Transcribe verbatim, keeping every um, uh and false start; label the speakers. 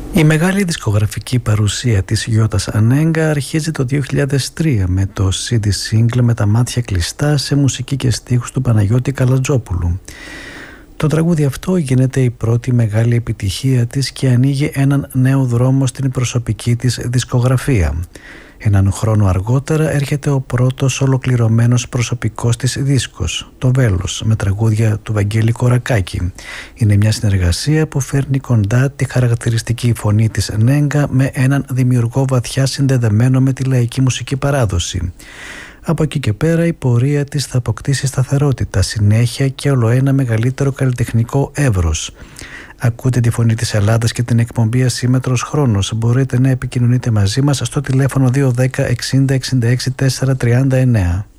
Speaker 1: Η μεγάλη δισκογραφική παρουσία της Γιώτας Ανέγκα αρχίζει το δύο χιλιάδες τρία με το σι ντι single «Με τα μάτια κλειστά» σε μουσική και στίχους του Παναγιώτη Καλατζόπουλου. Το τραγούδι αυτό γίνεται η πρώτη μεγάλη επιτυχία της και ανοίγει έναν νέο δρόμο στην προσωπική της δισκογραφία. Έναν χρόνο αργότερα έρχεται ο πρώτος ολοκληρωμένος προσωπικός της δίσκος, το Βέλος, με τραγούδια του Βαγγέλη Κορακάκη. Είναι μια συνεργασία που φέρνει κοντά τη χαρακτηριστική φωνή της Νέγκα με έναν δημιουργό βαθιά συνδεδεμένο με τη λαϊκή μουσική παράδοση. Από εκεί και πέρα η πορεία της θα αποκτήσει σταθερότητα, συνέχεια και ολοένα μεγαλύτερο καλλιτεχνικό εύρος. Ακούτε τη φωνή της Ελλάδας και την εκπομπή Ασύμμετρος Χρόνος. Μπορείτε να επικοινωνείτε μαζί μας στο τηλέφωνο δύο ένα μηδέν εξήντα εξήντα έξι τετρακόσια τριάντα εννέα.